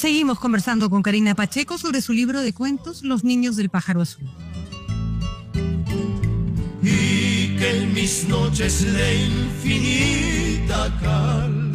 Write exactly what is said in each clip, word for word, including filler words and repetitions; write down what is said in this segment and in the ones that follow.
Seguimos conversando con Karina Pacheco sobre su libro de cuentos Los niños del pájaro azul. Y que en mis noches de infinita calma.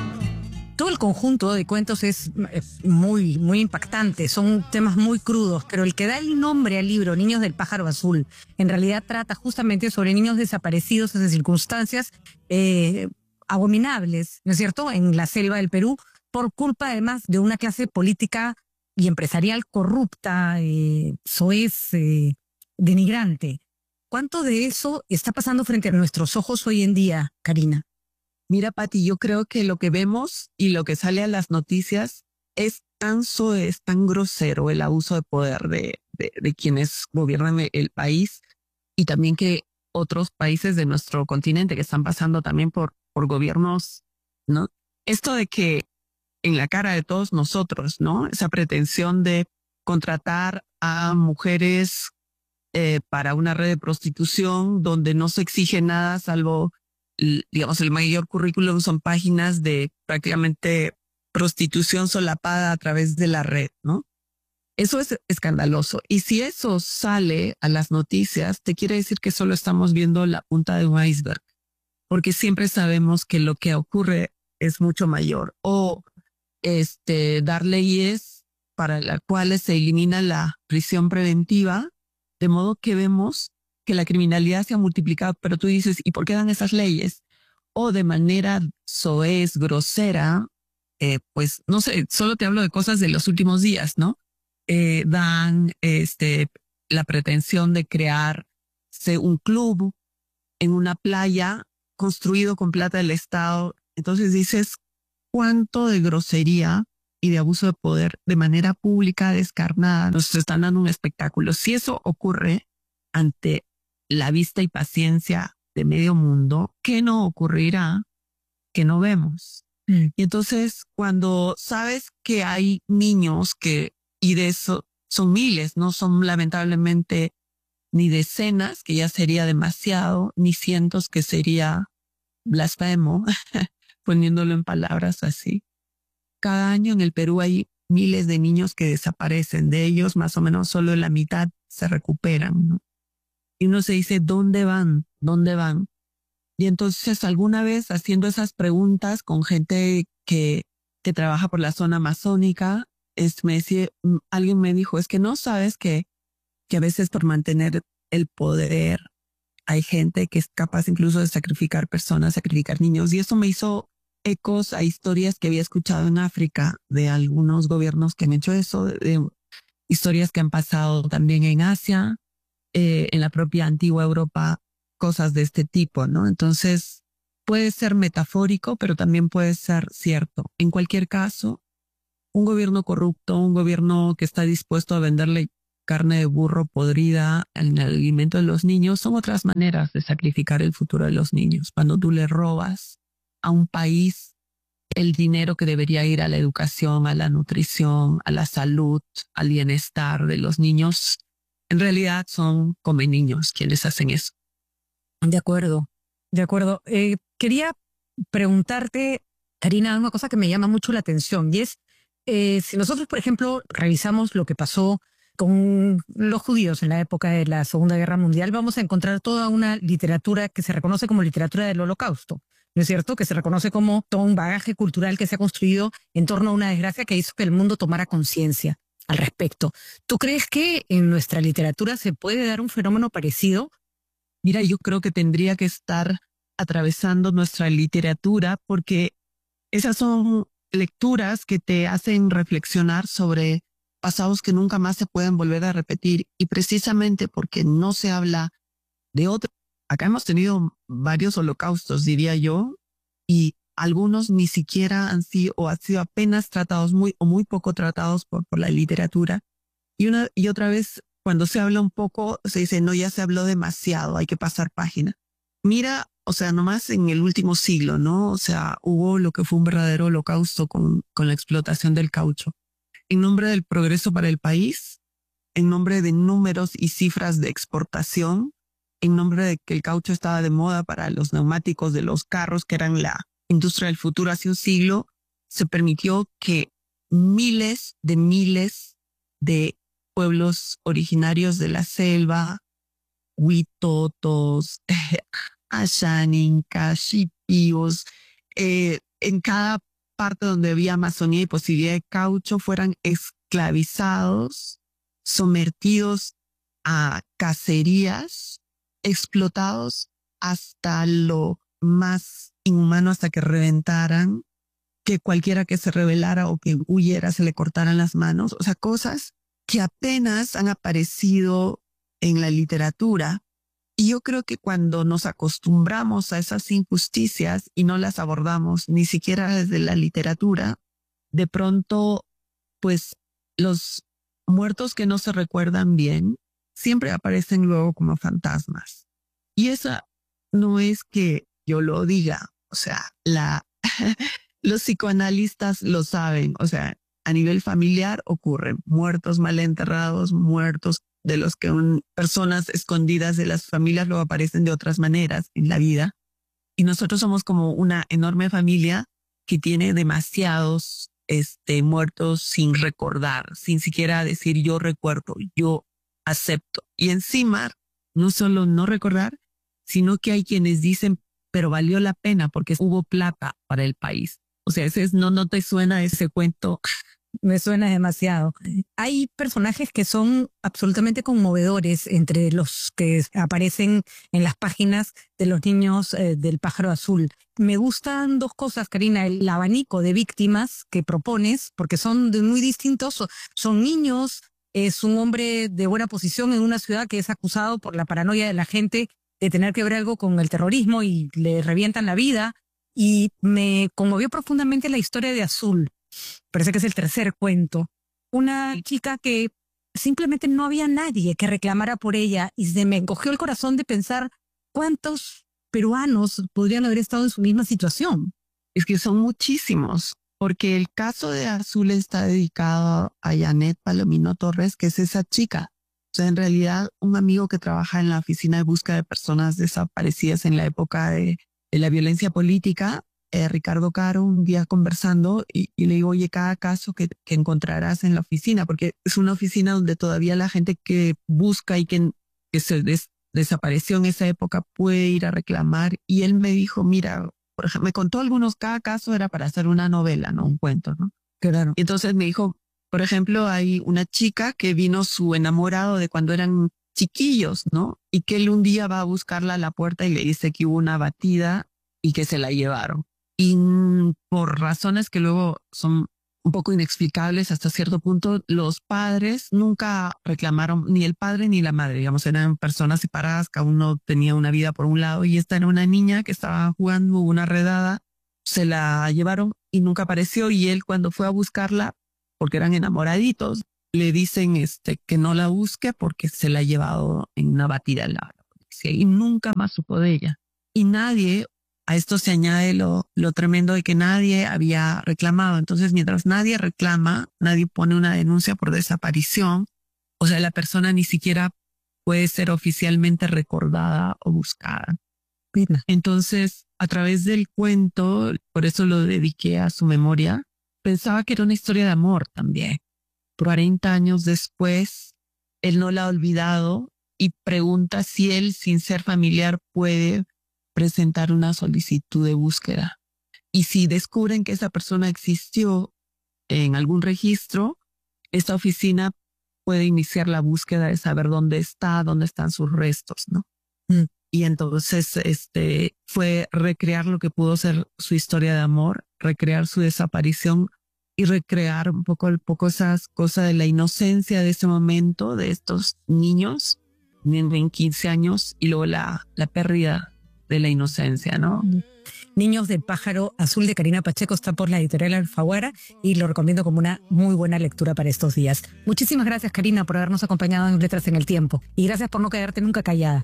Todo el conjunto de cuentos es, es muy, muy impactante, son temas muy crudos, pero el que da el nombre al libro, Niños del pájaro azul, en realidad trata justamente sobre niños desaparecidos en circunstancias eh, abominables, ¿no es cierto?, en la selva del Perú, por culpa además de una clase política y empresarial corrupta, eh, soez, eh, denigrante. ¿Cuánto de eso está pasando frente a nuestros ojos hoy en día, Karina? Mira, Pati, yo creo que lo que vemos y lo que sale a las noticias es tan soez, tan grosero el abuso de poder de, de, de quienes gobiernan el país, y también que otros países de nuestro continente que están pasando también por, por gobiernos, ¿no? Esto de que en la cara de todos nosotros, ¿no? Esa pretensión de contratar a mujeres eh, para una red de prostitución donde no se exige nada salvo, digamos, el mayor currículum son páginas de prácticamente prostitución solapada a través de la red, ¿no? Eso es escandaloso. Y si eso sale a las noticias, te quiere decir que solo estamos viendo la punta de un iceberg, porque siempre sabemos que lo que ocurre es mucho mayor. O este, dar leyes para las cuales se elimina la prisión preventiva, de modo que vemos que la criminalidad se ha multiplicado, pero tú dices, ¿y por qué dan esas leyes? O de manera soez, grosera, eh, pues no sé, solo te hablo de cosas de los últimos días, ¿no? Eh, dan este, la pretensión de crear un club en una playa construido con plata del Estado. Entonces dices, ¿cuánto de grosería y de abuso de poder de manera pública, descarnada, nos están dando un espectáculo? Si eso ocurre ante la vista y paciencia de medio mundo, ¿qué no ocurrirá que no vemos? Mm. Y entonces cuando sabes que hay niños que, y de eso son miles, no son lamentablemente ni decenas, que ya sería demasiado, ni cientos, que sería blasfemo, poniéndolo en palabras así. Cada año en el Perú hay miles de niños que desaparecen, de ellos más o menos solo la mitad se recuperan, ¿no? Y uno se dice, ¿dónde van? ¿Dónde van? Y entonces alguna vez haciendo esas preguntas con gente que, que trabaja por la zona amazónica, es, me decía, alguien me dijo, es que no sabes que, que a veces por mantener el poder hay gente que es capaz incluso de sacrificar personas, sacrificar niños. Y eso me hizo ecos a historias que había escuchado en África de algunos gobiernos que han hecho eso, de, de historias que han pasado también en Asia, Eh, en la propia antigua Europa, cosas de este tipo, ¿no? Entonces, puede ser metafórico, pero también puede ser cierto. En cualquier caso, un gobierno corrupto, un gobierno que está dispuesto a venderle carne de burro podrida en el alimento de los niños, son otras maneras de sacrificar el futuro de los niños. Cuando tú le robas a un país el dinero que debería ir a la educación, a la nutrición, a la salud, al bienestar de los niños, en realidad son come niños quienes hacen eso. De acuerdo, de acuerdo. Eh, quería preguntarte, Karina, una cosa que me llama mucho la atención, y es, eh, si nosotros, por ejemplo, revisamos lo que pasó con los judíos en la época de la Segunda Guerra Mundial, vamos a encontrar toda una literatura que se reconoce como literatura del Holocausto, ¿no es cierto? Que se reconoce como todo un bagaje cultural que se ha construido en torno a una desgracia que hizo que el mundo tomara conciencia al respecto. ¿Tú crees que en nuestra literatura se puede dar un fenómeno parecido? Mira, yo creo que tendría que estar atravesando nuestra literatura, porque esas son lecturas que te hacen reflexionar sobre pasados que nunca más se pueden volver a repetir, y precisamente porque no se habla de otro. Acá hemos tenido varios holocaustos, diría yo, y algunos ni siquiera han sido o han sido apenas tratados muy o muy poco tratados por, por la literatura. Y una y otra vez, cuando se habla un poco, se dice, no, ya se habló demasiado, hay que pasar página. Mira, o sea, nomás en el último siglo, ¿no? O sea, hubo lo que fue un verdadero holocausto con, con la explotación del caucho. En nombre del progreso para el país, en nombre de números y cifras de exportación, en nombre de que el caucho estaba de moda para los neumáticos de los carros, que eran la industria del futuro hace un siglo, se permitió que miles de miles de pueblos originarios de la selva, Huitotos, Ashaninka, Shipios, eh, en cada parte donde había Amazonía y posibilidad de caucho, fueran esclavizados, sometidos a cacerías, explotados hasta lo más inhumano, hasta que reventaran, que cualquiera que se rebelara o que huyera se le cortaran las manos. O sea, cosas que apenas han aparecido en la literatura. Y yo creo que cuando nos acostumbramos a esas injusticias y no las abordamos ni siquiera desde la literatura, de pronto, pues los muertos que no se recuerdan bien siempre aparecen luego como fantasmas. Y eso no es que yo lo diga, o sea, la, los psicoanalistas lo saben, o sea, a nivel familiar ocurren muertos mal enterrados, muertos de los que un, personas escondidas de las familias luego aparecen de otras maneras en la vida. Y nosotros somos como una enorme familia que tiene demasiados este, muertos sin recordar, sin siquiera decir yo recuerdo, yo acepto. Y encima, no solo no recordar, sino que hay quienes dicen, pero valió la pena porque hubo plata para el país. O sea, ese es, no, no te suena ese cuento. Me suena demasiado. Hay personajes que son absolutamente conmovedores entre los que aparecen en las páginas de los niños eh, del pájaro azul. Me gustan dos cosas, Karina, el abanico de víctimas que propones, porque son de muy distintos. Son niños, es un hombre de buena posición en una ciudad que es acusado por la paranoia de la gente de tener que ver algo con el terrorismo y le revientan la vida. Y me conmovió profundamente la historia de Azul. Parece que es el tercer cuento. Una chica que simplemente no había nadie que reclamara por ella y se me encogió el corazón de pensar cuántos peruanos podrían haber estado en su misma situación. Es que son muchísimos, porque el caso de Azul está dedicado a Janet Palomino Torres, que es esa chica. O sea, en realidad, un amigo que trabaja en la oficina de búsqueda de personas desaparecidas en la época de, de la violencia política, Eh, Ricardo Caro, un día conversando y, y le digo, oye, cada caso que, que encontrarás en la oficina, porque es una oficina donde todavía la gente que busca y que, que se des, desapareció en esa época puede ir a reclamar. Y él me dijo, mira, por ejemplo, me contó algunos, cada caso era para hacer una novela, no un cuento, ¿no? Claro. Y entonces me dijo, por ejemplo, hay una chica que vino su enamorado de cuando eran chiquillos, ¿no? Y que él un día va a buscarla a la puerta y le dice que hubo una batida y que se la llevaron. Y por razones que luego son un poco inexplicables hasta cierto punto, los padres nunca reclamaron, ni el padre ni la madre, digamos, eran personas separadas, cada uno tenía una vida por un lado, y esta era una niña que estaba jugando, hubo una redada, se la llevaron y nunca apareció, y él cuando fue a buscarla, porque eran enamoraditos, le dicen este, que no la busque porque se la ha llevado en una batida la policía, y nunca más supo de ella. Y nadie... A esto se añade lo, lo tremendo de que nadie había reclamado. Entonces, mientras nadie reclama, nadie pone una denuncia por desaparición, o sea, la persona ni siquiera puede ser oficialmente recordada o buscada. Pena. Entonces, a través del cuento, por eso lo dediqué a su memoria, pensaba que era una historia de amor también. cuarenta años después, él no la ha olvidado y pregunta si él, sin ser familiar, puede presentar una solicitud de búsqueda. Y si descubren que esa persona existió en algún registro, esta oficina puede iniciar la búsqueda de saber dónde está, dónde están sus restos, ¿no? Mm. Y entonces este, fue recrear lo que pudo ser su historia de amor, recrear su desaparición y recrear un poco, un poco esas cosas de la inocencia de ese momento, de estos niños en quince años, y luego la, la pérdida de la inocencia, ¿no? Niños del pájaro azul de Karina Pacheco está por la editorial Alfaguara y lo recomiendo como una muy buena lectura para estos días. Muchísimas gracias, Karina, por habernos acompañado en Letras en el Tiempo, y gracias por no quedarte nunca callada.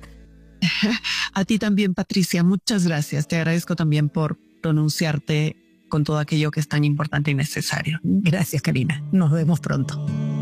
A ti también, Patricia, muchas gracias. Te agradezco también por pronunciarte con todo aquello que es tan importante y necesario. Gracias, Karina. Nos vemos pronto.